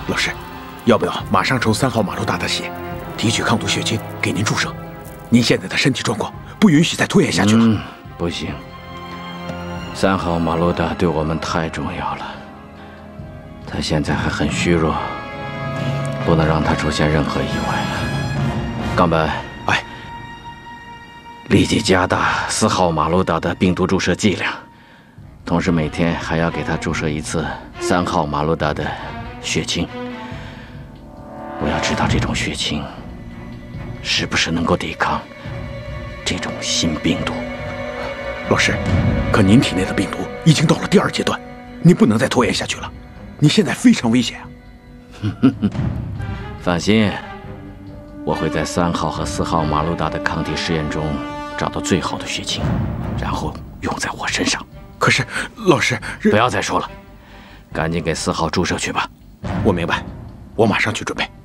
老师，要不要马上抽3号马路大的血，提取抗毒血清给您注射？您现在的身体状况不允许再拖延下去了。 不行，3号马路大对我们太重要了，他现在还很虚弱，不能让他出现任何意外了。冈本， 哎， 立即加大4号马路大的病毒注射剂量，同时每天还要给他注射1次3号马路大的血清。我要知道这种血清是不是能够抵抗这种新病毒。 老师，可您体内的病毒已经到了第2阶段，您不能再拖延下去了，您现在非常危险啊！ 放心，我会在3号和4号马路大的抗体试验中找到最好的血清，然后用在我身上。 可是，老师， 不要再说了，赶紧给4号注射去吧。 我明白，我马上去准备。